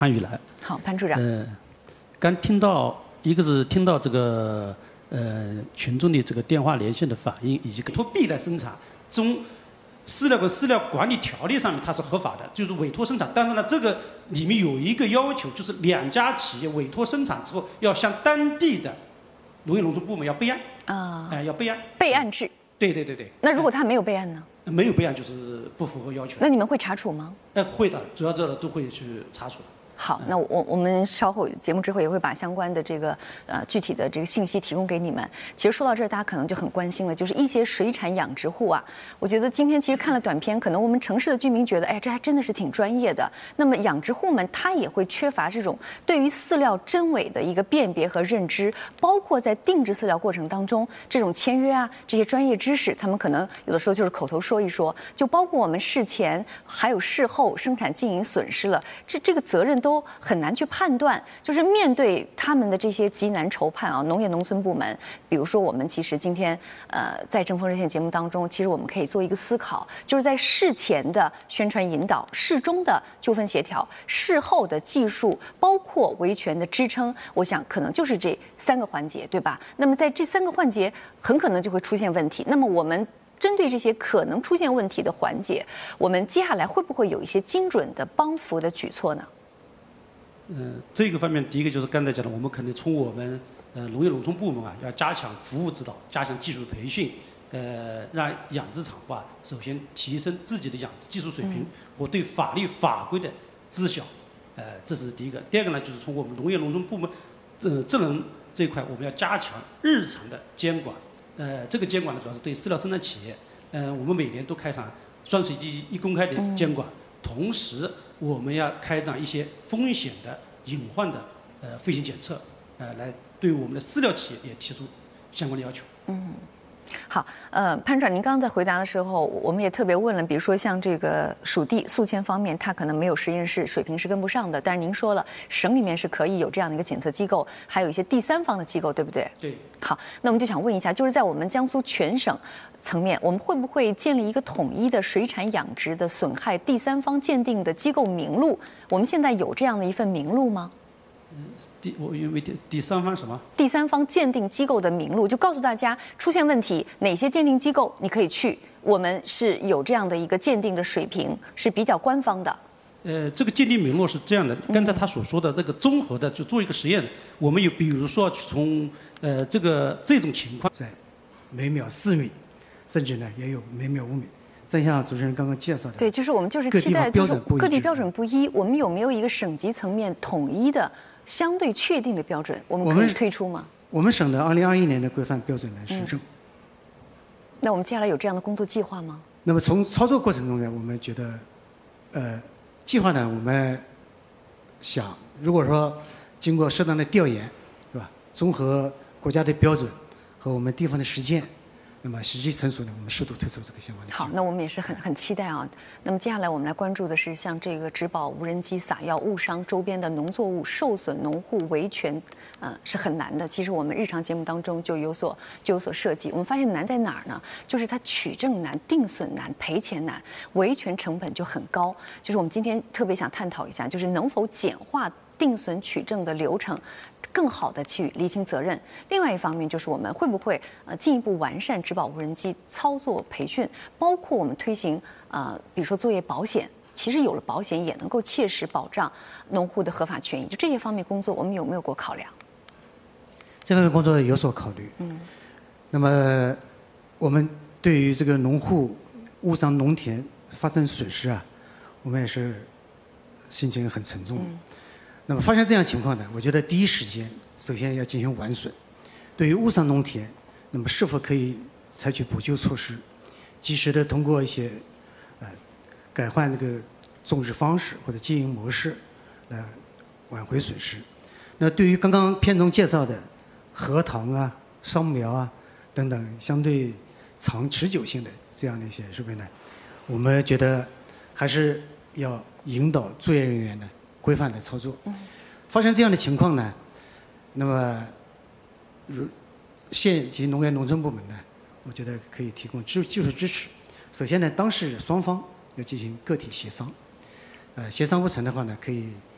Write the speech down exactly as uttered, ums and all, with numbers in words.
潘玉来。 好，潘处长。 呃，刚听到一个是听到这个呃群众的这个电话连线的反应，以及委托币来生产，从饲料和饲料管理条例上面它是合法的，就是委托生产。但是呢，这个里面有一个要求，就是两家企业委托生产之后，要向当地的农业农村部门要备案。啊。哎、呃，要备案。 备案制。 对对对对。 那如果他没有备案呢？ 呃、没有备案就是不符合要求。 那你们会查处吗？ 哎、呃，会的，主要这个都会去查处的。 好，那我我们稍后节目之后也会把相关的这个呃具体的这个信息提供给你们。其实说到这儿，大家可能就很关心了，就是一些水产养殖户啊，我觉得今天其实看了短片，可能我们城市的居民觉得，哎，这还真的是挺专业的。那么养殖户们他也会缺乏这种对于饲料真伪的一个辨别和认知，包括在定制饲料过程当中，这种签约啊这些专业知识，他们可能有的时候就是口头说一说，就包括我们事前还有事后生产经营损失了，这这个责任都。都很难去判断，就是面对他们的这些急难愁盼啊，农业农村部门，比如说我们其实今天呃在正风热线节目当中，其实我们可以做一个思考，就是在事前的宣传引导、事中的纠纷协调、事后的技术，包括维权的支撑，我想可能就是这三个环节，对吧？那么在这三个环节，很可能就会出现问题。那么我们针对这些可能出现问题的环节，我们接下来会不会有一些精准的帮扶的举措呢？ 嗯、呃，这个方面，第一个就是刚才讲的，我们肯定从我们呃农业农村部门啊，要加强服务指导，加强技术培训，呃，让养殖场啊，首先提升自己的养殖技术水平和对法律法规的知晓，呃，这是第一个。第二个呢，就是从我们农业农村部门，呃，智能这一块，我们要加强日常的监管，呃，这个监管呢，主要是对饲料生产企业，呃，我们每年都开展双随机一公开的监管，同时。我们要开展一些风险的隐患的呃飞行检测，呃，来对我们的饲料企业也提出相关的要求。 嗯，好，呃，潘处长，您刚刚在回答的时候，我们也特别问了，比如说像这个属地宿迁方面，它可能没有实验室，水平是跟不上的。但是您说了，省里面是可以有这样的一个检测机构，还有一些第三方的机构，对不对？ 对。 好，那我们就想问一下，就是在我们江苏全省层面，我们会不会建立一个统一的水产养殖的损害第三方鉴定的机构名录？我们现在有这样的一份名录吗？ 嗯，第我因为第第三方什么？ 第三方鉴定机构的名录，就告诉大家出现问题，哪些鉴定机构你可以去。我们是有这样的一个鉴定的水平，是比较官方的。 呃，这个鉴定名录是这样的，刚才他所说的这个综合的，就做一个实验，我们有比如说从呃这个这种情况， 在每秒四米，甚至呢也有每秒五米。正像主持人刚刚介绍的， 对，就是我们就是期待就是各地标准不一，我们有没有一个省级层面统一的、相对确定的标准？我们可以推出吗？ 我们省的二零二一年的规范标准呢是正、嗯。 那我们接下来有这样的工作计划吗？ 那么从操作过程中呢，我们觉得，呃，计划呢，我们想，如果说经过适当的调研，是吧？综合国家的标准和我们地方的实践，那么时机成熟呢，我们适度推出这个相关的计划。 好，那我们也是很很期待啊。那么接下来我们来关注的是像这个植保无人机撒药误伤周边的农作物，受损农户维权，呃，是很难的。其实我们日常节目当中就有所就有所涉及。我们发现难在哪儿呢？就是它取证难、定损难、赔钱难，维权成本就很高。就是我们今天特别想探讨一下，就是能否简化定损取证的流程。更好的去厘清责任。另外一方面，就是我们会不会呃进一步完善植保无人机操作培训，包括我们推行呃比如说作业保险，其实有了保险也能够切实保障农户的合法权益。就这些方面工作，我们有没有过考量？ 这方面工作有所考虑。嗯。那么我们对于这个农户误伤农田发生损失啊，我们也是心情很沉重。嗯。那么发生这样情况呢，我觉得第一时间首先要进行完损。对于误伤农田，那么是否可以采取补救措施，及时的通过一些呃改换这个种植方式或者经营模式来挽回损失。那对于刚刚片中介绍的核桃啊、桑苗啊等等相对长持久性的这样的一些设备呢，我们觉得还是要引导作业人员呢规范的操作。发生这样的情况呢，那么如县级农业农村部门呢，我觉得可以提供技技术支持。首先呢，当事双方要进行个体协商，呃，协商不成的话呢，可以